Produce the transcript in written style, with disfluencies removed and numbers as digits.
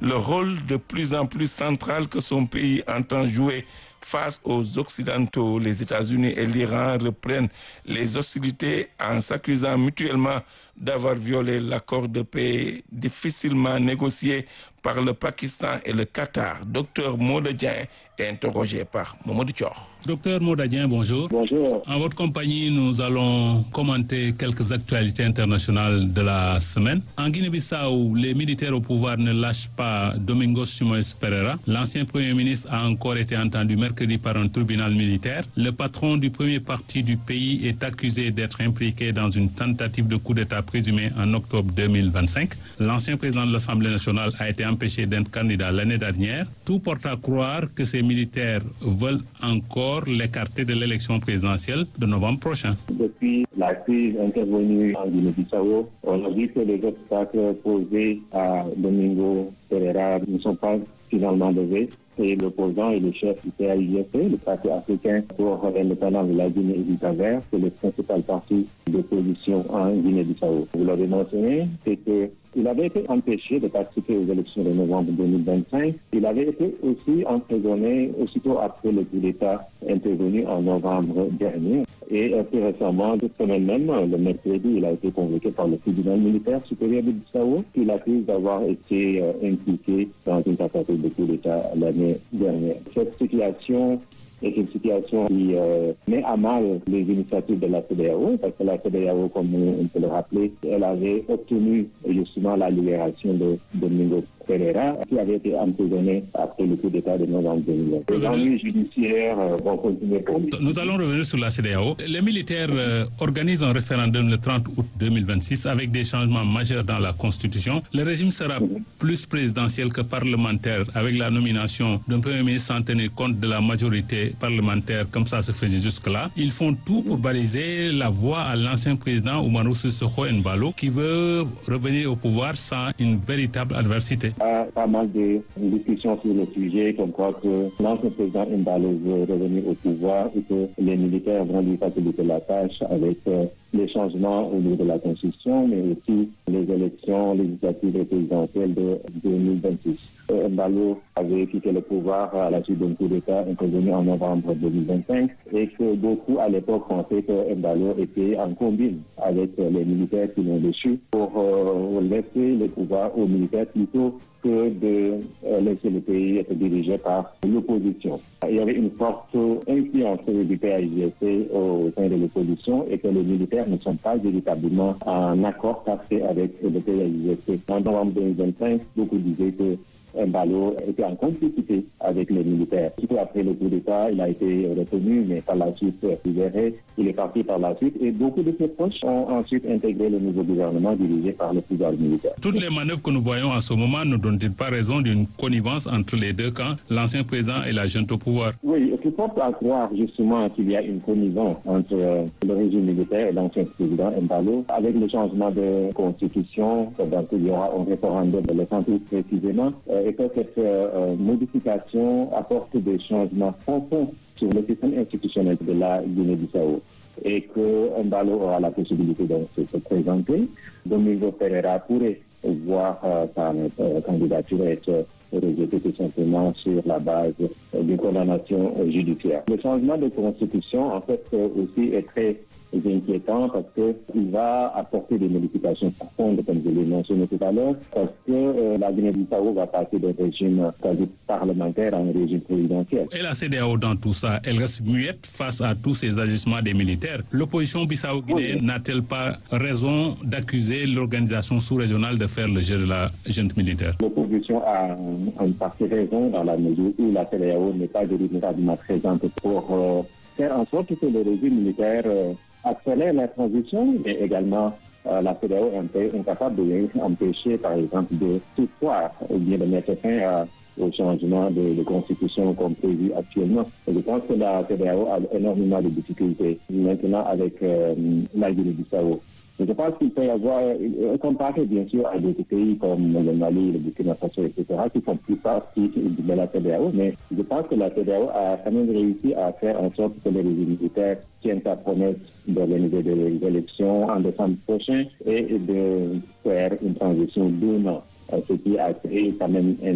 le rôle de plus en plus central que son pays entend jouer face aux Occidentaux. Les États-Unis et l'Iran reprennent les hostilités en s'accusant mutuellement d'avoir violé l'accord de paix difficilement négocié par le Pakistan et le Qatar. Docteur Moda Dieng est interrogé par Mamadou Thior. Docteur Moda Dieng, bonjour. Bonjour. En votre compagnie, nous allons commenter quelques actualités internationales de la semaine. En Guinée-Bissau, les militaires au pouvoir ne lâchent pas Domingos Simoes Pereira. L'ancien Premier ministre a encore été entendu mercredi par un tribunal militaire. Le patron du premier parti du pays est accusé d'être impliqué dans une tentative de coup d'État présumée en octobre 2025. L'ancien président de l'Assemblée nationale a été empêché d'être candidat l'année dernière. Tout porte à croire que ces militaires veulent encore l'écarter de l'élection présidentielle de novembre prochain. Depuis la crise intervenue en Guinée-Bissau, on a vu que les obstacles posés à Domingo Pereira ne sont pas finalement levés. Et l'opposant et le chef du PAIGC, le Parti africain pour l'indépendance de la Guinée et du Cap-Vert, c'est le principal parti d'opposition en Guinée-Bissau. Vous l'avez mentionné, c'est qu'il avait été empêché de participer aux élections de novembre 2025. Il avait été aussi emprisonné aussitôt après le coup d'État intervenu en novembre dernier. Et plus récemment, cette semaine même, le mercredi, il a été convoqué par le tribunal militaire supérieur de Bissau, qui l'accuse d'avoir été impliqué dans une tentative de coup d'État l'année dernière. Cette situation est une situation qui met à mal les initiatives de la CEDEAO, parce que la CEDEAO, comme on peut le rappeler, elle avait obtenu justement la libération de Domingo Pereira, qui avait été emprisonné après le coup d'État de novembre 2020. Les ennuis judiciaires vont continuer pour lui. Nous allons revenir sur la CEDEAO. Les militaires organisent un référendum le 30 août 2026 avec des changements majeurs dans la Constitution. Le régime sera plus présidentiel que parlementaire, avec la nomination d'un Premier ministre sans tenir compte de la majorité parlementaire, comme ça se faisait jusque-là. Ils font tout pour baliser la voie à l'ancien président Umaru Sissoco Embalo, qui veut revenir au pouvoir sans une véritable adversité. Il y a pas mal de discussions sur le sujet, comme quoi que l'ancien président Embalo veut revenir au pouvoir et que les militaires vont lui faciliter la tâche avec les changements au niveau de la Constitution, mais aussi les élections législatives et présidentielles de 2026. Embalo avait quitté le pouvoir à la suite d'un coup d'État intervenu en novembre 2025 et que beaucoup à l'époque pensaient que Embalo était en combine avec les militaires qui l'ont déchu pour laisser le pouvoir aux militaires plutôt que de laisser le pays être dirigé par l'opposition. Il y avait une forte influence du PAIGC au sein de l'opposition et que les militaires ne sont pas véritablement en accord parfait avec le PAIGC. En novembre 2025, beaucoup disaient que Embalo était en complicité avec les militaires. Surtout après le coup d'État, il a été retenu, mais par la suite libéré. Il est parti par la suite et beaucoup de ses proches ont ensuite intégré le nouveau gouvernement dirigé par le pouvoir militaire. Toutes les manœuvres que nous voyons en ce moment ne donnent-ils pas raison d'une connivence entre les deux camps, l'ancien président et la junte au pouvoir? Oui, tout porte à croire justement qu'il y a une connivence entre le régime militaire et l'ancien président Embalo. Avec le changement de constitution, donc il y aura un référendum le 30 août précisément, et que cette modification apporte des changements profonds sur le système institutionnel de la Guinée-Bissau et que Embalo aura la possibilité de se présenter. Domingo Pereira pourrait voir sa candidature être rejetée tout simplement sur la base d'une condamnation judiciaire. Le changement de constitution, en fait, aussi est très inquiétant parce qu'il va apporter des modifications profondes, comme je l'ai mentionné tout à l'heure, parce que la Guinée-Bissau va passer d'un régime quasi parlementaire à un régime présidentiel. Et la CEDEAO dans tout ça, elle reste muette face à tous ces agissements des militaires. L'opposition bissau-guinéenne n'a-t-elle pas raison d'accuser l'organisation sous-régionale de faire le jeu de la junte militaire? L'opposition a une partie raison dans la mesure où la CEDEAO n'est pas véritablement présente pour faire en sorte que le régime militaire accélère la transition, mais également la CEDEAO est incapable d'empêcher, par exemple, de sursoir ou bien de mettre fin au changement de constitution comme prévu actuellement. Et je pense que la CEDEAO a énormément de difficultés maintenant avec la Guinée-Bissau. Je pense qu'il peut y avoir, comparé bien sûr à d'autres pays comme le Mali, le Burkina Faso, etc., qui font plus partie de la CEDEAO, mais je pense que la CEDEAO a quand même réussi à faire en sorte que les régimes militaires tiennent sa promesse d'organiser des élections en décembre prochain et de faire une transition d'un an, ce qui a créé quand même un